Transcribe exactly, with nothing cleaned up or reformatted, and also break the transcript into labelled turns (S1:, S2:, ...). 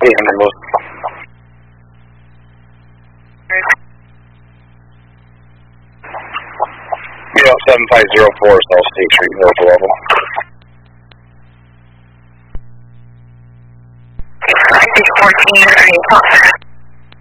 S1: eight hundred most. Yeah, seven five zero four South State Street, north level.
S2: fourteen, are you talking?